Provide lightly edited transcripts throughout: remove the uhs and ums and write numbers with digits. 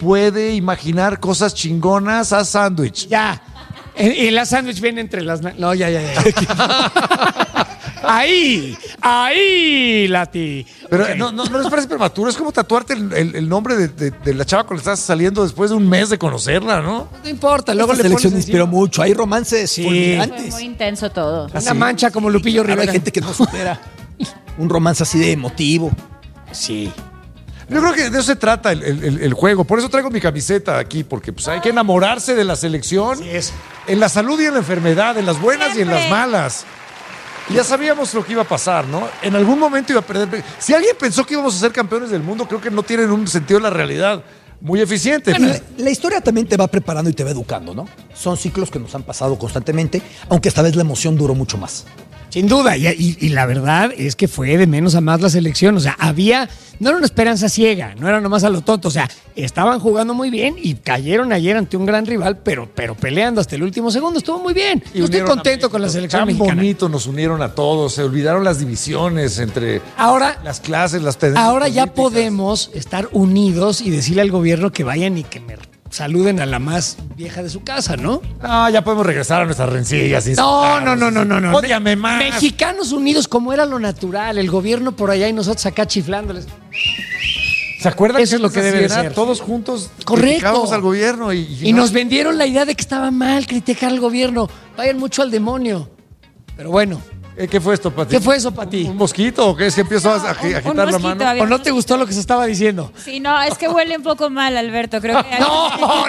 puede imaginar cosas chingonas, haz sándwich. Ya. Y la sándwich viene entre las... No, ya. Ahí, Lati. Pero Okay. no les parece prematuro. Es como tatuarte el nombre de la chava con la que estás saliendo después de un mes de conocerla, ¿no? No importa, luego Esta le selección pones inspiró encima mucho. Hay romances Sí. Fue fulminantes. muy intenso todo. una mancha como Lupillo Ahora Rivera. hay gente que no supera un romance así de emotivo. Sí. Yo creo que de eso se trata el juego. Por eso traigo mi camiseta aquí, porque pues, hay que enamorarse de la selección. Así es. En la salud y en la enfermedad, en las buenas y en las malas. Y ya sabíamos lo que iba a pasar, ¿no? En algún momento iba a perder. Si alguien pensó que íbamos a ser campeones del mundo, creo que no tienen un sentido de la realidad muy eficiente. La historia también te va preparando y te va educando, ¿no? Son ciclos que nos han pasado constantemente, aunque esta vez la emoción duró mucho más. Sin duda, y la verdad es que fue de menos a más la selección. O sea, no era una esperanza ciega, no era nomás a lo tonto. O sea, estaban jugando muy bien y cayeron ayer ante un gran rival, pero peleando hasta el último segundo. Estuvo muy bien. Y Yo estoy unieron contento a con la México. selección Tan mexicana. bonito, nos unieron a todos. Se olvidaron las divisiones entre Ahora, las clases, las tendencias ahora ya políticas. podemos estar unidos y decirle al gobierno que vayan y que me saluden a la más vieja de su casa, ¿no? No, ya podemos regresar a nuestras rencillas. No. Ódiame más. Mexicanos unidos como era lo natural, el gobierno por allá y nosotros acá chiflándoles. ¿Se acuerdan? Eso es lo que debe de era? ser. Todos juntos Correcto. criticábamos al gobierno. Y nos vendieron la idea de que estaba mal criticar al gobierno. Vayan mucho al demonio. Pero bueno, ¿Qué fue esto para ti? ¿qué fue eso para ti? ¿Un mosquito o qué? ¿Es que empiezo a agitar la mosquito, mano? había- ¿O no te gustó lo que se estaba diciendo? Sí, no, es que huele un poco mal, Alberto. Creo que No.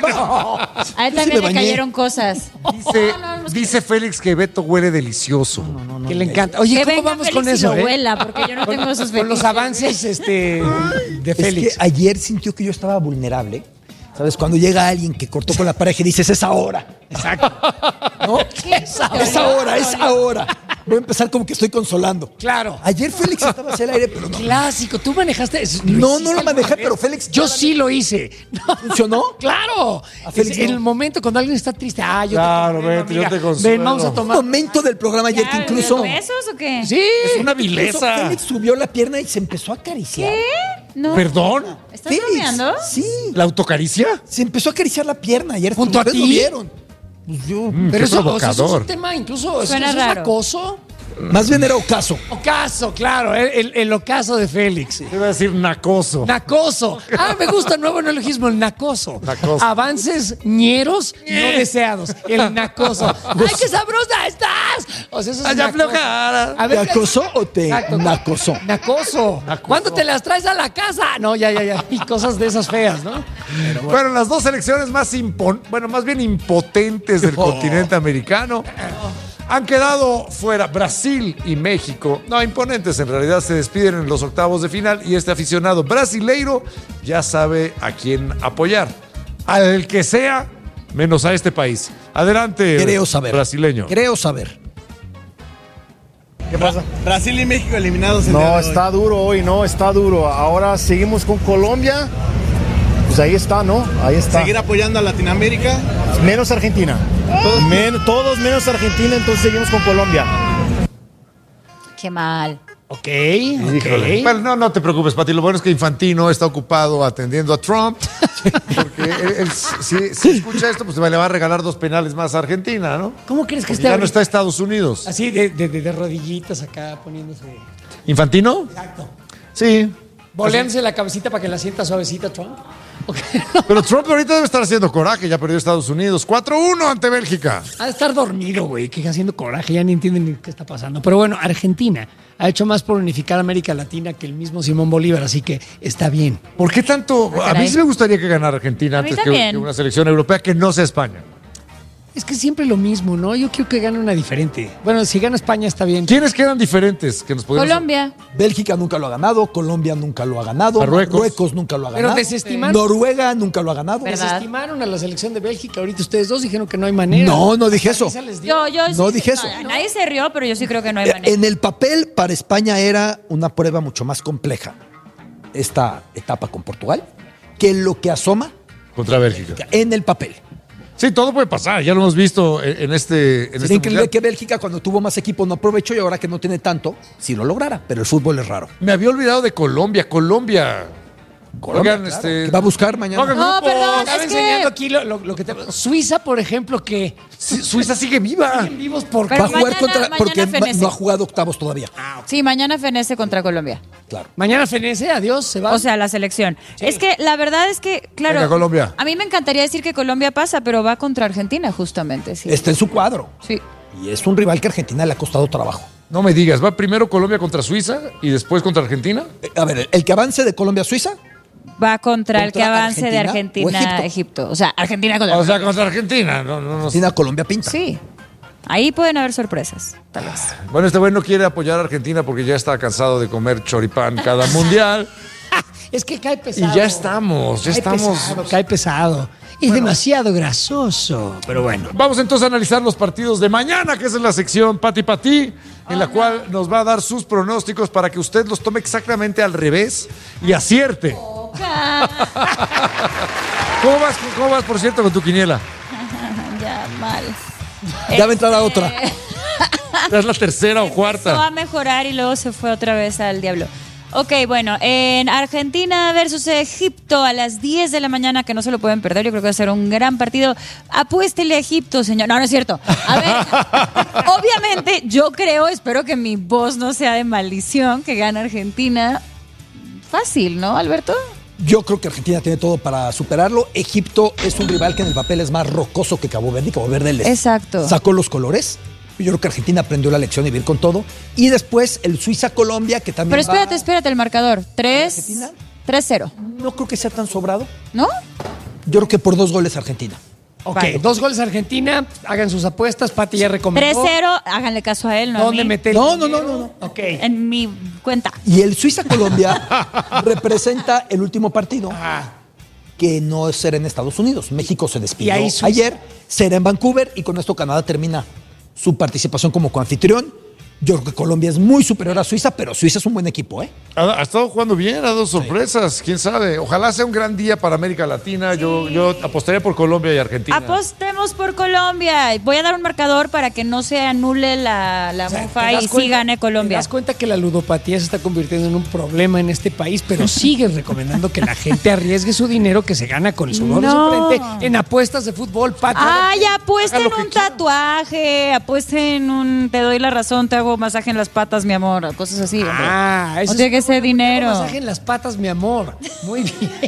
a él Yo sí también me le bañé. cayeron cosas. Dice Félix que Beto huele delicioso. Que le encanta. Oye, Que ¿cómo venga vamos Félix con y eso? lo huela, porque yo no tengo esos Con los fetiches. avances de Félix. Es que ayer sintió que yo estaba vulnerable. ¿Sabes? Cuando llega alguien que cortó con la pareja y dices, es ahora. Exacto. ¿No? Es ahora. Es ahora, es ahora. Voy a empezar como que estoy consolando. Claro. Ayer Félix estaba hacia el aire, pero no. Clásico. ¿Tú manejaste eso? No hiciste lo manejé, alguna vez? pero Félix. Yo sí lo hice. No. ¿Funcionó? ¡Claro! A Félix En no. el momento cuando alguien está triste, yo Claro, te vete, yo amiga. te consuelo. Ven, vamos a Un tomar. momento del programa ayer que Ya, incluso. ¿Besos o qué? Sí. Es una incluso vileza. Félix subió la pierna y se empezó a acariciar. No. ¿Perdón? ¿Estás Félix, bromeando? Sí. ¿La autocaricia? Se empezó a acariciar la pierna ayer. ¿Junto a ¿Ustedes ti? lo vieron? Pues yo. Pero qué eso, o sea, eso es provocador. un tema incluso. Suena ¿eso es raro. acoso? Más bien era ocaso. Ocaso, claro. El ocaso de Félix. Te iba a decir nacoso. Nacoso. Me gusta el nuevo neologismo, el nacoso. Nacoso. Avances ñeros no deseados. El nacoso. ¡Ay, qué sabrosa estás! O sea, eso es Ay, ya nacoso. aflojara. A ¿Te ver, acosó o te Exacto. nacosó? Nacoso. ¿Cuándo te las traes a la casa? No, ya. Y cosas de esas feas, ¿no? Bueno, las dos selecciones más más bien impotentes del continente americano han quedado fuera. Brasil y México, no, imponentes en realidad, se despiden en los octavos de final y este aficionado brasileiro ya sabe a quién apoyar. Al que sea, menos a este país. Adelante, Creo saber. brasileño. Creo saber. ¿Qué pasa? Brasil y México eliminados. No, está duro hoy, no, está duro. Ahora seguimos con Colombia. Pues ahí está, ¿no? Ahí está. Seguir apoyando a Latinoamérica. Menos Argentina. Todos menos Argentina, entonces seguimos con Colombia. Qué mal. Ok. Híjole. Bueno, no te preocupes, Pati. Lo bueno es que Infantino está ocupado atendiendo a Trump. Porque él, si escucha esto, pues le va a regalar 2 penales más a Argentina, ¿no? ¿Cómo crees que Porque esté ya no ahorita? está Estados Unidos. Así de rodillitas acá poniéndose. ¿Infantino? Exacto. Sí. Boleándose la cabecita para que la sienta suavecita, Trump. Ok. Pero Trump ahorita debe estar haciendo coraje. Ya perdió Estados Unidos. 4-1 ante Bélgica. Ha de estar dormido, güey, que haciendo coraje, ya ni entienden ni qué está pasando. Pero bueno, Argentina ha hecho más por unificar América Latina que el mismo Simón Bolívar, así que está bien. ¿Por qué tanto? A mí caray. sí me gustaría que ganara Argentina A mí antes también. que una selección europea que no sea España. Es que siempre lo mismo, ¿no? Yo quiero que gane una diferente. Bueno, si gana España está bien. ¿Quiénes quedan diferentes que nos podemos... Colombia. Bélgica nunca lo ha ganado, Colombia nunca lo ha ganado, Marruecos. nunca lo ha Pero ganado. desestimaron. Noruega nunca lo ha ganado. ¿Verdad? Desestimaron a la selección de Bélgica. Ahorita ustedes dos dijeron que no hay manera. No dije eso. Esa les dio. Yo No sí- dije eso. Nadie se rió, pero yo sí creo que no hay manera. En el papel, para España era una prueba mucho más compleja esta etapa con Portugal que lo que asoma Contra Bélgica. en el papel. Sí, todo puede pasar. Ya lo hemos visto en este Sería increíble mundial. que Bélgica, cuando tuvo más equipo, no aprovechó y ahora que no tiene tanto, sí lo lograra. Pero el fútbol es raro. Me había olvidado de Colombia. Colombia Colombia, Oigan, claro, que va a buscar mañana. hagan No, grupos. perdón, Estaba es enseñando que... aquí lo que te... Suiza, por ejemplo, que Suiza sigue viva. siguen vivos por... Pero Va a jugar mañana porque fenece. no ha jugado octavos todavía. Sí, mañana fenece contra Colombia. Claro. Mañana fenece, adiós, se va. O sea, la selección. Es que la verdad es que, claro. Venga, Colombia. A mí me encantaría decir que Colombia pasa, pero va contra Argentina, justamente. Sí. Está en su cuadro. Sí. Y es un rival que a Argentina le ha costado trabajo. No me digas, ¿va primero Colombia contra Suiza y después contra Argentina? A ver, el que avance de Colombia a Suiza, Va contra el que ¿Contra avance de Argentina o Argentina a Egipto. O sea, Argentina contra O sea, contra Argentina. No. Argentina, Colombia pinta. Sí. Ahí pueden haber sorpresas, tal vez. Bueno, este güey no quiere apoyar a Argentina porque ya está cansado de comer choripán cada mundial. Es que cae Y pesado. ya estamos. Cae pesado. Es demasiado grasoso. Pero bueno. Vamos entonces a analizar los partidos de mañana, que es en la sección Pati Pati, en la cual nos va a dar sus pronósticos para que usted los tome exactamente al revés y acierte. ¿Cómo vas, por cierto, con tu quiniela? Ya, mal. Ya va a entrar a otra. Es la tercera o Empezó a cuarta. mejorar y luego se fue otra vez al diablo. Ok, bueno, en Argentina versus Egipto a las 10 de la mañana, que no se lo pueden perder, yo creo que va a ser un gran partido. Apuéstele a Egipto, señor. No es cierto. A ver, obviamente yo espero que mi voz no sea de maldición, que gane Argentina. Fácil, ¿no, Alberto? Yo creo que Argentina tiene todo para superarlo. Egipto es un rival que en el papel es más rocoso que Cabo Verde. Y Cabo Verde les Exacto. sacó los colores. Yo creo que Argentina aprendió la lección y ir con todo. Y después el Suiza-Colombia, que también Pero espérate, el marcador. ¿Argentina? 3-0, No creo que sea tan sobrado. ¿no? Yo creo que por 2 goles Argentina. Ok, Vale. 2 goles a Argentina. Hagan sus apuestas. Pati ya recomendó. 3-0, háganle caso a él, ¿no? a ¿Dónde mí. meter? No. Ok. En mi cuenta. Y el Suiza-Colombia representa el último partido que no será en Estados Unidos. México se despidió Y ahí Suiza. ayer, será en Vancouver y con esto Canadá termina su participación como coanfitrión. Yo creo que Colombia es muy superior a Suiza, pero Suiza es un buen equipo, ¿eh? Ha estado jugando bien, ha dado sorpresas, quién sabe. Ojalá sea un gran día para América Latina. Yo apostaría por Colombia y Argentina. Apostemos por Colombia. Voy a dar un marcador para que no se anule la O sea, mufa ¿te das y sí cuenta- gane Te Colombia. das cuenta que la ludopatía se está convirtiendo en un problema en este país, pero sigues recomendando que la gente arriesgue su dinero que se gana con el sudor de su No. frente en apuestas de fútbol, Pati. Ay, apuesten Hagan lo que un quieran. tatuaje, apuesten un te doy la razón, te hago masaje en las patas, mi amor, cosas así, hombre. Ah, No tiene que ser dinero. Masaje en las patas, mi amor. Muy bien.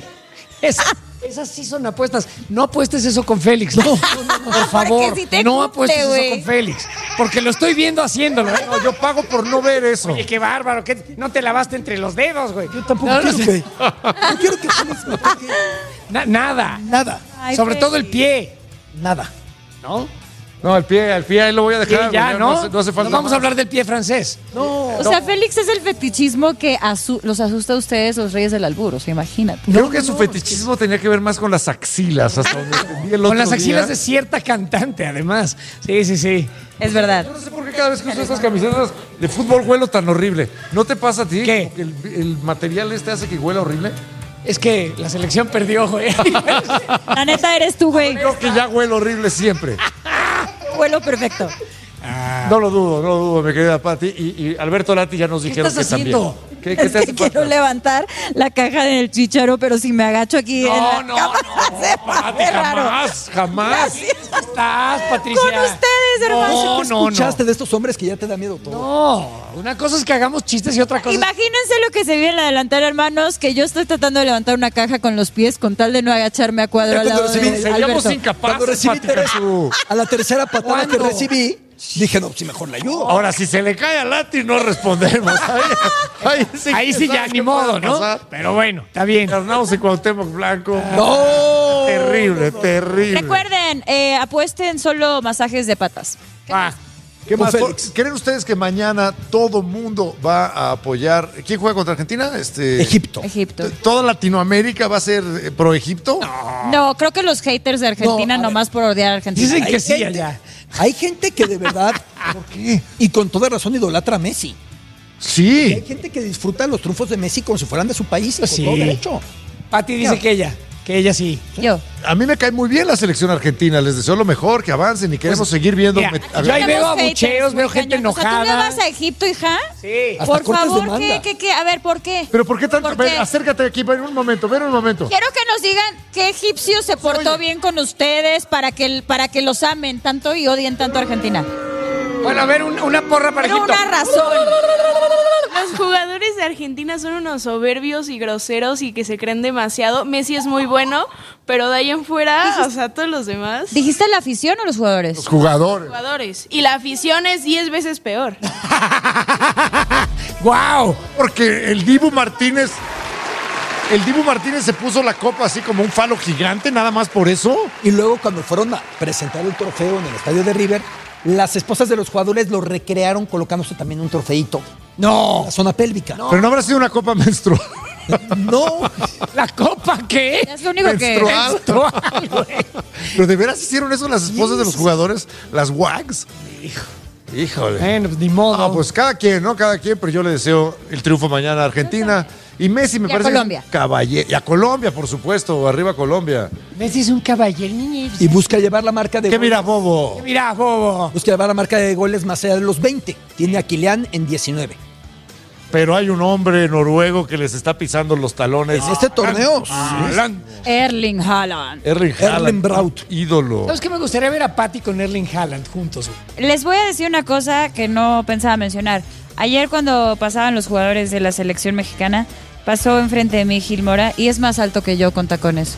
Esas sí son apuestas. No apuestes eso con Félix. No, por favor. Porque si te no cumple, apuestes güey. eso con Félix. Porque lo estoy viendo haciéndolo. ¿eh? No, yo pago por no ver eso. Oye, qué bárbaro. ¿Qué? No te lavaste entre los dedos, güey. Yo tampoco No, no quiero sé. no quiero que Félix me toque Nada. nada. Ay, Sobre todo el Félix. pie. Nada. ¿no? No, al pie ahí lo voy a Sí, dejar. ya, güey, ¿no? No hace falta. No vamos más. a hablar del pie francés. O sea, Félix es el fetichismo que los asusta a ustedes, los reyes del albur, o sea, imagínate. Creo que su fetichismo tenía que ver más con las axilas, hasta donde entendí el otro Con las axilas día. de cierta cantante, además. Sí, sí, sí. Es verdad. Yo no sé por qué cada vez que uso estas camisetas de fútbol huelo tan horrible. ¿No te pasa a ti? ¿Qué? Como que el material este hace que huela horrible. Es que la selección perdió, güey. La neta eres tú, güey. Creo que ya huelo horrible siempre. Vuelo perfecto. No lo dudo, mi querida Pati. Y Alberto Lati ya nos dijeron estás que también. haciendo? ¿Qué Es te que hace quiero falta? levantar la caja del chícharo, pero si me agacho aquí en la cama, se Pati, pone raro. jamás. ¿Cómo estás, Patricia? Con ustedes, hermano. No, ¿Escuchaste de estos hombres que ya te da miedo todo? No, una cosa es que hagamos chistes y otra cosa Imagínense lo que se viene en la delantera, hermanos, que yo estoy tratando de levantar una caja con los pies con tal de no agacharme a cuadro al lado de Seríamos Alberto. incapaces, Cuando recibí Pati, tres, Cantú. a la tercera patada que ¿Cuándo? recibí, dije, no, si mejor le ayudo. Ahora, si se le cae a Lati, no respondemos. Ahí Ahí sí ya ¿sabes ni qué modo, puede ¿no? pasar? Pero bueno, está bien. Arnauz y Cuauhtémoc Blanco. ¡No! Terrible. Recuerden, apuesten solo masajes de patas. Ah, ¿Qué más? Félix. ¿Creen ustedes que mañana todo mundo va a apoyar? ¿Quién juega contra Argentina? Egipto. Egipto. ¿Toda Latinoamérica va a ser pro Egipto? No, creo que los haters de Argentina No, a nomás por odiar a Argentina. dicen que Hay sí gente- allá. Hay gente que de verdad, y con toda razón, idolatra a Messi. Y hay Sí. gente que disfruta los triunfos de Messi como si fueran de su país y con Sí. todo derecho. Pati dice que ella. Que ella sí. Yo. A mí me cae muy bien la selección argentina. Les deseo lo mejor, que avancen y queremos seguir viendo. mira, yo ahí veo abucheos, veo gente enojada. O sea, ¿tú le vas a Egipto, hija? Sí. Hasta Por cortes de favor, manga. ¿qué? A ver, ¿por qué? Pero ¿por qué tanto? ¿Por qué? Ven, acércate aquí, ven un momento. Quiero que nos digan qué egipcio se portó bien con ustedes para que los amen tanto y odien tanto a Argentina. Bueno, a ver, una porra para Pero Egipto. una razón. Los jugadores de Argentina son unos soberbios y groseros y que se creen demasiado. Messi es muy bueno, pero de ahí en fuera, o sea, todos los demás ¿Dijiste la afición o los jugadores? Los jugadores. jugadores. Y la afición es 10 veces peor. ¡Guau! Porque el Dibu Martínez se puso la copa así como un falo gigante, nada más por eso. Y luego cuando fueron a presentar el trofeo en el estadio de River, las esposas de los jugadores lo recrearon colocándose también un trofeito No. en la zona pélvica. Pero no habrá sido una copa menstrual. No. ¿La copa qué? Es lo único que... Menstrual. Pero de veras hicieron eso las esposas de los jugadores, las WAGs. Híjole. Bueno, pues ni modo. Ah, pues cada quien, ¿no? Cada quien, pero yo le deseo el triunfo mañana a Argentina. Y Messi me Y a parece Colombia. caballero. Y a Colombia, por supuesto. Arriba Colombia. Messi es un caballero, niñez. Y busca llevar la marca de ¿Qué goles. mira, bobo? Mira, bobo. Busca llevar la marca de goles más allá de los 20. Tiene a Kylian en 19. Pero hay un hombre noruego que les está pisando los talones. En este torneo, Erling Haaland. Erling Erling Braut. Ídolo. ¿Sabes qué? Me gustaría ver a Patty con Erling Haaland juntos, güey. Les voy a decir una cosa que no pensaba mencionar. Ayer cuando pasaban los jugadores de la selección mexicana, pasó enfrente de mí Gil Mora y es más alto que yo con tacones.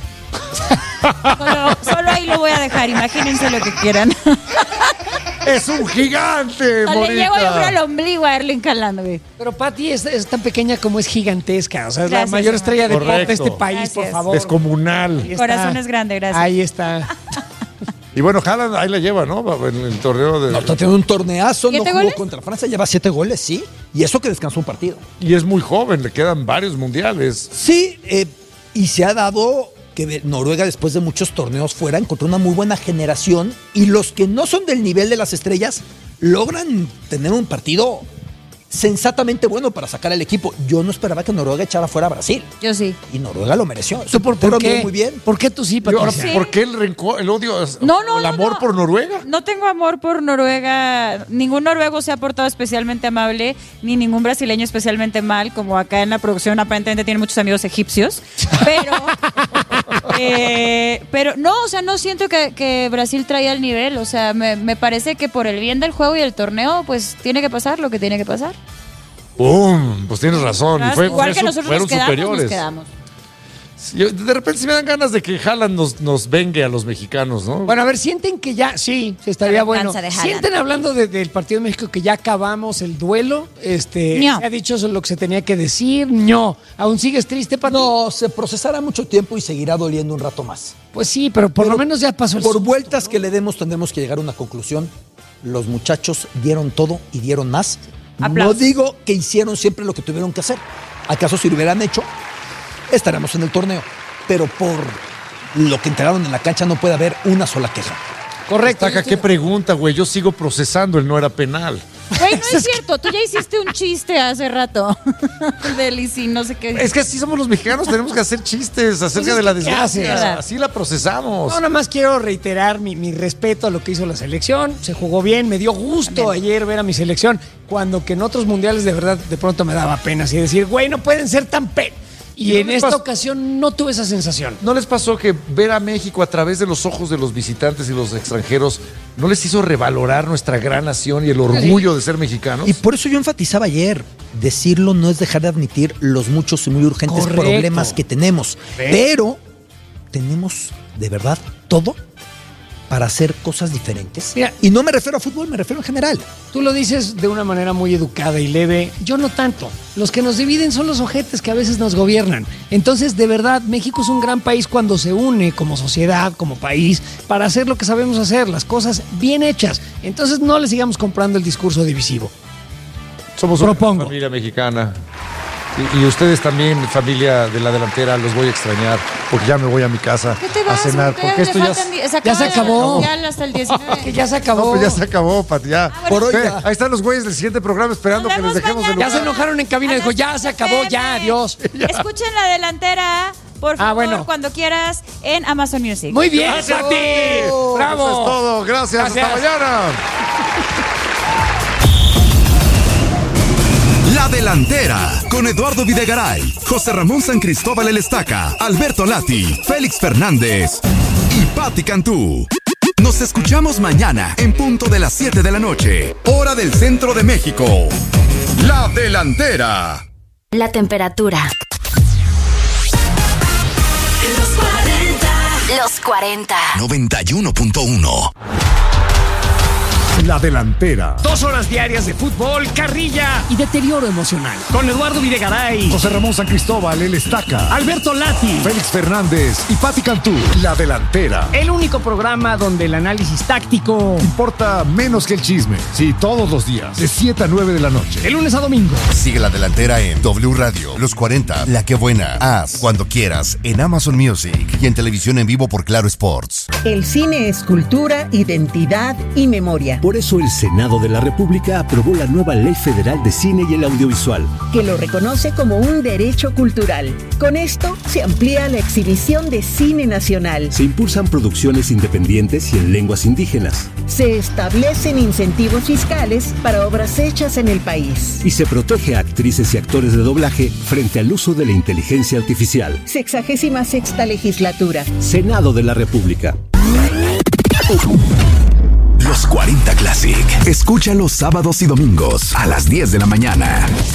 Solo ahí lo voy a dejar, imagínense lo que quieran. ¡Es un gigante, Le llego yo creo al Morita! ombligo a Erling Haaland, güey. Pero Patty es tan pequeña como es gigantesca. O sea, es la Gracias, mayor Emma. estrella de pop de Correcto. este país, Gracias. por favor. Descomunal. Ahí está. Corazón es grande, gracias. Ahí está. Y bueno, Haaland ahí la lleva, ¿no? En el torneo de... No, está teniendo un torneazo. No ¿7 jugó goles? contra Francia. Lleva 7 goles, sí. Y eso que descansó un partido. Y es muy joven, le quedan varios mundiales. Sí, y se ha dado que Noruega, después de muchos torneos fuera, encontró una muy buena generación. Y los que no son del nivel de las estrellas logran tener un partido sensatamente bueno para sacar al equipo. Yo no esperaba que Noruega echara fuera a Brasil. Yo sí. Y Noruega lo mereció. ¿Tú por Pero qué? muy bien. ¿Por qué tú sí, Y ahora, Patricia? ¿por qué el rencor, el odio, No, el amor no. por Noruega? No tengo amor por Noruega. Ningún noruego se ha portado especialmente amable, ni ningún brasileño especialmente mal, como acá en la producción aparentemente tiene muchos amigos egipcios. Pero no, o sea, no siento que Brasil traía el nivel. O sea, me parece que por el bien del juego y el torneo, pues tiene que pasar lo que tiene que pasar. ¡Pum! Pues tienes razón. Y Igual que nosotros fueron nos quedamos, superiores. nos quedamos. De repente sí me dan ganas de que Haaland nos vengue a los mexicanos, ¿no? Bueno, a ver, sienten que ya, sí, estaría La bueno. venganza de Haaland. Sienten hablando del partido de México que ya acabamos el duelo. No. Se ha dicho eso lo que se tenía que decir. No. ¿Aún sigues triste, Pati? No, se procesará mucho tiempo y seguirá doliendo un rato más. Pues sí, pero por lo menos ya pasó el Por susto, vueltas ¿no? que le demos, tendremos que llegar a una conclusión. Los muchachos dieron todo y dieron más. Aplausos. No digo que hicieron siempre lo que tuvieron que hacer. ¿Acaso si lo hubieran hecho, estaremos en el torneo? Pero por lo que entregaron en la cancha no puede haber una sola queja. Correcto. Taca, ¿qué pregunta, güey? Yo sigo procesando, el no era penal. Güey, no es cierto. Tú ya hiciste un chiste hace rato. Del y si no sé qué. Es que así somos los mexicanos, tenemos que hacer chistes acerca de la ¿qué desgracia. haces? Así la procesamos. No, nada más quiero reiterar mi respeto a lo que hizo la selección. Se jugó bien, me dio gusto ayer ver a mi selección, cuando que en otros mundiales de verdad de pronto me daba pena así decir, güey, no pueden ser tan Y ¿Y no en les esta pasó? ocasión no tuve esa sensación. ¿No les pasó que ver a México a través de los ojos de los visitantes y los extranjeros no les hizo revalorar nuestra gran nación y el orgullo de ser mexicanos? Y por eso yo enfatizaba ayer, decirlo no es dejar de admitir los muchos y muy urgentes Correcto. problemas que tenemos. ¿Ves? Pero tenemos de verdad todo para hacer cosas diferentes. Mira. Y no me refiero a fútbol, me refiero en general. Tú lo dices de una manera muy educada y leve. Yo no tanto. Los que nos dividen son los ojetes que a veces nos gobiernan. Entonces, de verdad, México es un gran país cuando se une como sociedad, como país, para hacer lo que sabemos hacer, las cosas bien hechas. Entonces, no le sigamos comprando el discurso divisivo. Somos una Propongo. familia mexicana. Y ustedes también, familia de la delantera, los voy a extrañar porque ya me voy a mi casa ¿Qué te a vas? cenar. Porque esto ya, ya se acabó. Ya hasta el 19. Que ya se no, acabó. pues ya se acabó, Pati. Ya. Por hoy Ve, ya. ahí están los güeyes del siguiente programa esperando Nos que les vemos dejemos el mañana. Ya se lugar. enojaron en cabina. Dijo, ya se acabó, ya, adiós. Escuchen la delantera por favor, bueno. cuando quieras, en Amazon Music. Muy bien, Gracias, Pati. Pati. Bravo. Eso es todo. Gracias. Hasta mañana. La Delantera, con Eduardo Videgaray, José Ramón San Cristóbal El Estaca, Alberto Lati, Félix Fernández y Pati Cantú. Nos escuchamos mañana en punto de las 7 de la noche, hora del centro de México. La Delantera. La temperatura. Los 40. 91.1. La Delantera. 2 horas diarias de fútbol, carrilla y deterioro emocional. Con Eduardo Videgaray, José Ramón San Cristóbal, El Estaca, Alberto Lati. Félix Fernández y Pati Cantú. La Delantera. El único programa donde el análisis táctico Importa menos que el chisme. Sí, todos los días, de 7 a 9 de la noche. de lunes a domingo. Sigue La Delantera en W Radio, Los 40, La Que Buena, Haz, cuando quieras, en Amazon Music y en televisión en vivo por Claro Sports. El cine es cultura, identidad y memoria. Por eso el Senado de la República aprobó la nueva Ley Federal de Cine y el Audiovisual, Que lo reconoce como un derecho cultural. Con esto se amplía la exhibición de cine nacional. se impulsan producciones independientes y en lenguas indígenas, Se establecen incentivos fiscales para obras hechas en el país. y se protege a actrices y actores de doblaje frente al uso de la inteligencia artificial. 66ª legislatura. Senado de la República. Los 40 Classic. Escucha los sábados y domingos a las 10 de la mañana.